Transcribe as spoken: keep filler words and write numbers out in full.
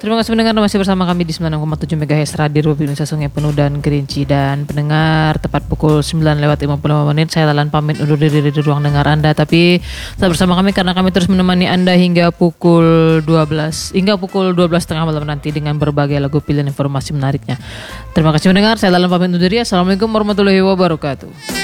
Terima kasih mendengar, masih bersama kami di sembilan puluh enam koma tujuh MHz Radio Indonesia Sungai Penuh dan Kerinci. Dan pendengar, tepat pukul sembilan lewat lima puluh lima menit saya Lalan pamit undur diri dari ruang dengar Anda. Tapi tetap bersama kami karena kami terus menemani Anda hingga pukul dua belas hingga pukul dua belas tiga puluh malam nanti dengan berbagai lagu pilihan informasi menariknya. Terima kasih mendengar, saya Lalan pamit undur diri. Assalamualaikum warahmatullahi wabarakatuh.